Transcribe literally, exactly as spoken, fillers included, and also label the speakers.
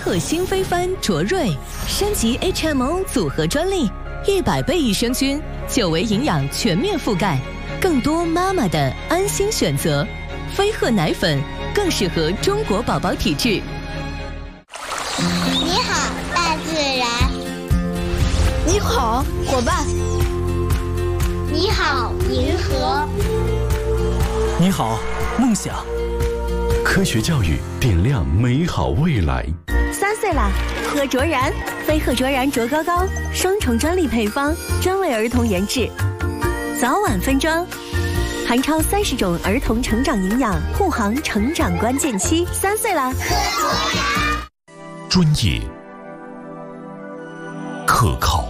Speaker 1: 鹤新飞帆卓瑞，升级 H M O 组合专利，一百倍益生菌，久维营养全面覆盖，更多妈妈的安心选择。飞鹤奶粉更适合中国宝宝体质。
Speaker 2: 你好，大自然。
Speaker 3: 你好，伙伴。
Speaker 2: 你好，银河。
Speaker 4: 你好，梦想。
Speaker 5: 科学教育点亮美好未来。
Speaker 6: 三岁啦，喝卓然，飞鹤卓然卓高高，双重专利配方，专为儿童研制，早晚分装，含超三十种儿童成长营养，护航成长关键期。三岁啦，
Speaker 5: 专业、可靠、